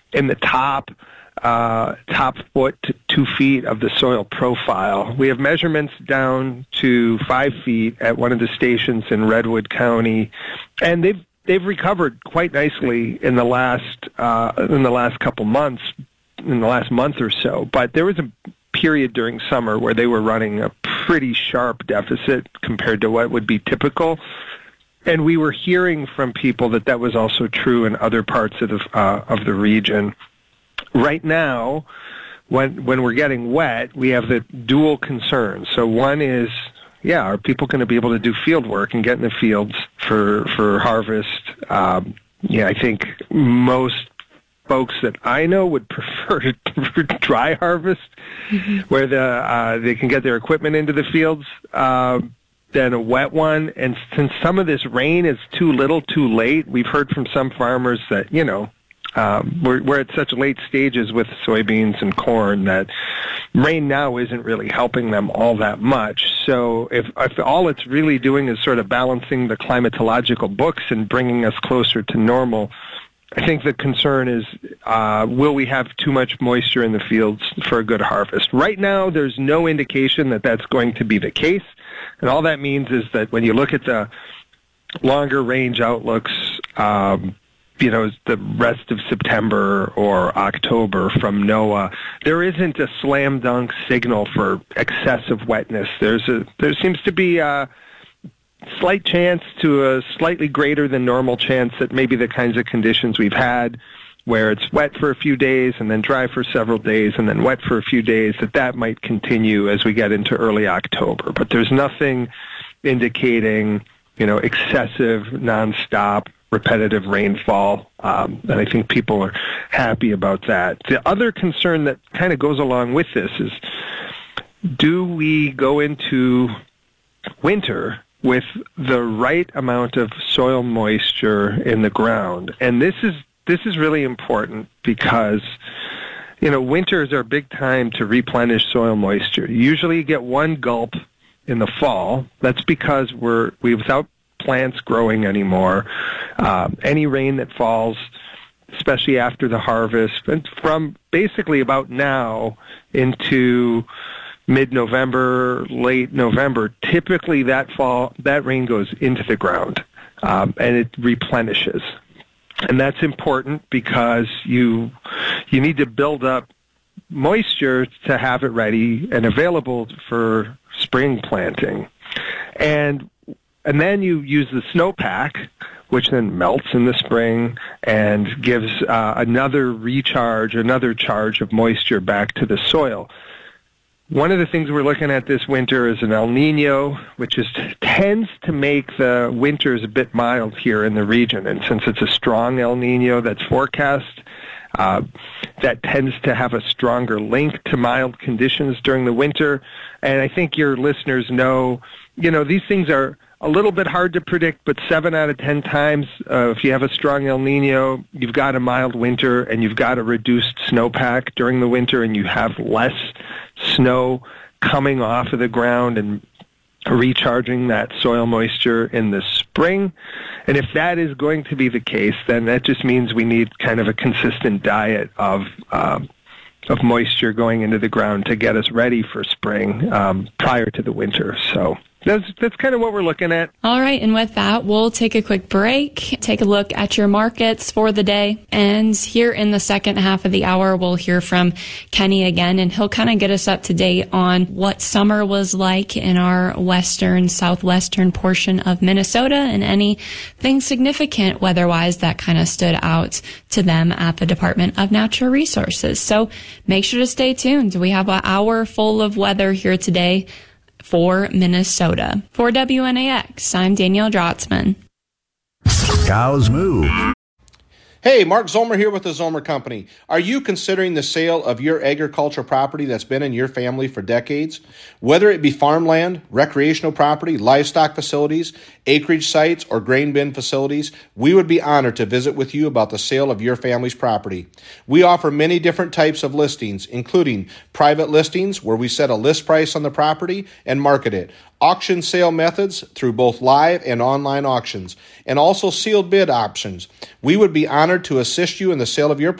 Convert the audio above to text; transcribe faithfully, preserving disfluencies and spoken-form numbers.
in the top uh, top foot to two feet of the soil profile. We have measurements down to five feet at one of the stations in Redwood County, and they've they've recovered quite nicely in the last uh, in the last couple months, in the last month or so. But there was a period during summer where they were running a pretty sharp deficit compared to what would be typical. And we were hearing from people that that was also true in other parts of the uh, of the region. Right now, when when we're getting wet, we have the dual concerns. So one is, yeah, are people going to be able to do field work and get in the fields for for harvest? Um, yeah, I think most folks that I know would prefer to dry harvest, mm-hmm. where the uh, they can get their equipment into the fields. Um, than a wet one. And since some of this rain is too little, too late, we've heard from some farmers that, you know, um, we're, we're at such late stages with soybeans and corn that rain now isn't really helping them all that much. So if, if all it's really doing is sort of balancing the climatological books and bringing us closer to normal, I think the concern is, uh, will we have too much moisture in the fields for a good harvest? Right now, there's no indication that that's going to be the case. And all that means is that when you look at the longer range outlooks, um, you know, the rest of September or October from NOAA, there isn't a slam dunk signal for excessive wetness. There's a, there seems to be a slight chance to a slightly greater than normal chance that maybe the kinds of conditions we've had where it's wet for a few days and then dry for several days and then wet for a few days, that that might continue as we get into early October. But there's nothing indicating, you know, excessive, nonstop, repetitive rainfall, um, and I think people are happy about that. The other concern that kind of goes along with this is, do we go into winter with the right amount of soil moisture in the ground? And this is This is really important because, you know, winter is our big time to replenish soil moisture. Usually you get one gulp in the fall. That's because we're we without plants growing anymore. Uh, any rain that falls, especially after the harvest, and from basically about now into mid-November, late November, typically that fall that rain goes into the ground um, and it replenishes. And that's important because you you need to build up moisture to have it ready and available for spring planting. And and then you use the snowpack, which then melts in the spring and gives uh, another recharge, another charge of moisture back to the soil. One of the things we're looking at this winter is an El Nino, which is tends to make the winters a bit mild here in the region. And since it's a strong El Nino that's forecast, uh, that tends to have a stronger link to mild conditions during the winter. And I think your listeners know, you know, these things are a little bit hard to predict, but seven out of ten times, uh, if you have a strong El Nino, you've got a mild winter and you've got a reduced snowpack during the winter and you have less snow coming off of the ground and recharging that soil moisture in the spring. And if that is going to be the case, then that just means we need kind of a consistent diet of um, of moisture going into the ground to get us ready for spring um, prior to the winter. So that's that's kind of what we're looking at. All right, and with that, we'll take a quick break, take a look at your markets for the day, and here in the second half of the hour, we'll hear from Kenny again, and he'll kind of get us up to date on what summer was like in our western, southwestern portion of Minnesota, and anything significant weather-wise that kind of stood out to them at the Department of Natural Resources. So make sure to stay tuned. We have an hour full of weather here today for Minnesota. For W N A X, I'm Danielle Drotzman. Cows Moo. Hey, Mark Zomer here with the Zomer Company. Are you considering the sale of your agricultural property that's been in your family for decades? Whether it be farmland, recreational property, livestock facilities, acreage sites, or grain bin facilities, we would be honored to visit with you about the sale of your family's property. We offer many different types of listings, including private listings where we set a list price on the property and market it, auction sale methods through both live and online auctions, and also sealed bid options. We would be honored to assist you in the sale of your